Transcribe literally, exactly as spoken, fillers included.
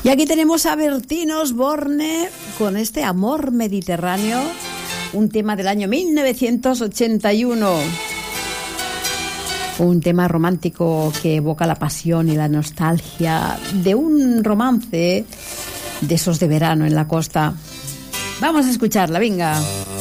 Y aquí tenemos a Bertín Osborne con este Amor Mediterráneo, un tema del año mil novecientos ochenta y uno. Un tema romántico que evoca la pasión y la nostalgia de un romance de esos de verano en la costa. Vamos a escucharla, venga.